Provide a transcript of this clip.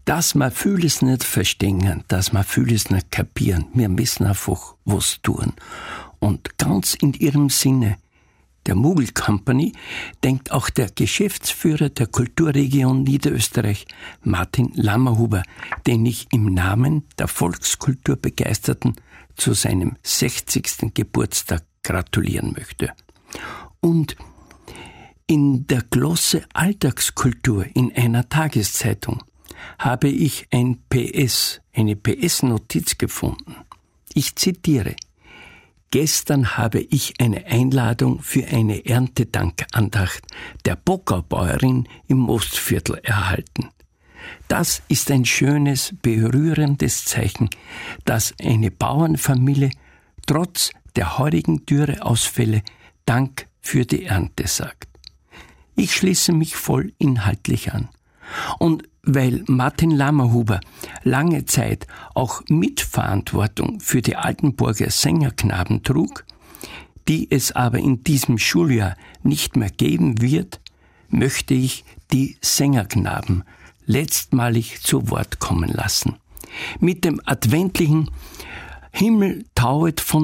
dass wir vieles nicht verstehen, dass wir vieles nicht kapieren. Wir müssen einfach was tun. Und ganz in ihrem Sinne der Mughal Company denkt auch der Geschäftsführer der Kulturregion Niederösterreich, Martin Lammerhuber, den ich im Namen der Volkskulturbegeisterten zu seinem 60. Geburtstag gratulieren möchte. Und in der Glosse Alltagskultur in einer Tageszeitung habe ich eine PS-Notiz gefunden. Ich zitiere: Gestern habe ich eine Einladung für eine Erntedankandacht der Bockerbäuerin im Mostviertel erhalten. Das ist ein schönes, berührendes Zeichen, dass eine Bauernfamilie trotz der heurigen Dürreausfälle Dank für die Ernte sagt. Ich schließe mich voll inhaltlich an. Und weil Martin Lammerhuber lange Zeit auch Mitverantwortung für die Altenburger Sängerknaben trug, die es aber in diesem Schuljahr nicht mehr geben wird, möchte ich die Sängerknaben letztmalig zu Wort kommen lassen. Mit dem adventlichen Himmel tauet von